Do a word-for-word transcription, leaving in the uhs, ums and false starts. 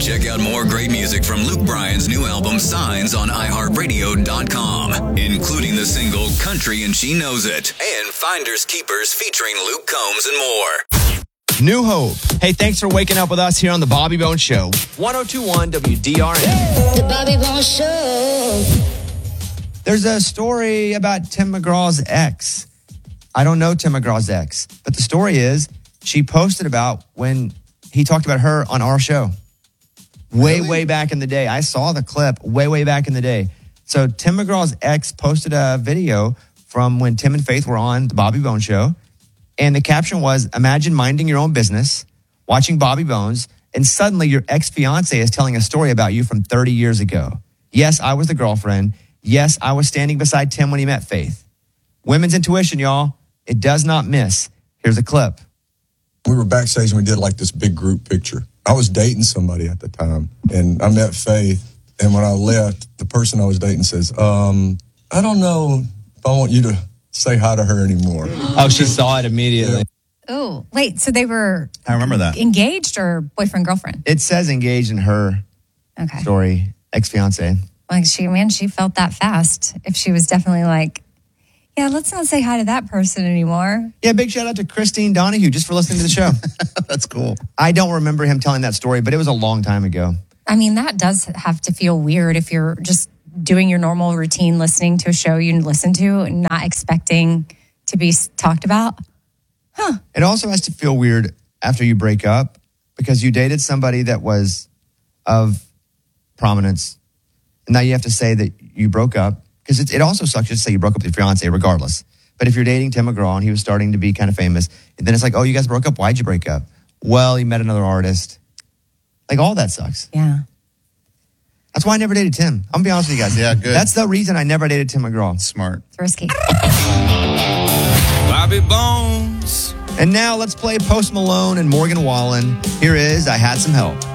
Check out more great music from Luke Bryan's new album, Signs, on i heart radio dot com, including the single Country and She Knows It, and Finders Keepers featuring Luke Combs and more. New Hope. Hey, thanks for waking up with us here on The Bobby Bones Show. one oh two point one W D R N. The Bobby Bones Show. There's a story about Tim McGraw's ex. I don't know Tim McGraw's ex, but the story is she posted about when he talked about her on our show. Way, really? way back in the day. I saw the clip way, way back in the day. So Tim McGraw's ex posted a video from when Tim and Faith were on The Bobby Bones Show. And the caption was, imagine minding your own business, watching Bobby Bones, and suddenly your ex-fiance is telling a story about you from thirty years ago. Yes, I was the girlfriend. Yes, I was standing beside Tim when he met Faith. Women's intuition, y'all. It does not miss. Here's a clip. We were backstage and we did like this big group picture. I was dating somebody at the time, and I met Faith. And when I left, the person I was dating says, um, I don't know if I want you to say hi to her anymore. Oh, she saw it immediately. Yeah. Oh, wait, so they were I remember that. engaged or boyfriend, girlfriend? It says engaged in her Okay. story, ex-fiance. Like, she, man, she felt that fast. If she was definitely like, yeah, let's not say hi to that person anymore. Yeah, big shout out to Christine Donahue just for listening to the show. That's cool. I don't remember him telling that story, but it was a long time ago. I mean, that does have to feel weird if you're just doing your normal routine, listening to a show you listen to and not expecting to be talked about. Huh. It also has to feel weird after you break up because you dated somebody that was of prominence. And now you have to say that you broke up. Because it, it also sucks to say you broke up with your fiance regardless. But if you're dating Tim McGraw and he was starting to be kind of famous, and then it's like, oh, you guys broke up. Why'd you break up? Well, he met another artist. Like, all that sucks. Yeah. That's why I never dated Tim. I'm going to be honest with you guys. Yeah, good. That's the reason I never dated Tim McGraw. Smart. It's risky. Bobby Bones. And now let's play Post Malone and Morgan Wallen. Here is I Had Some Help.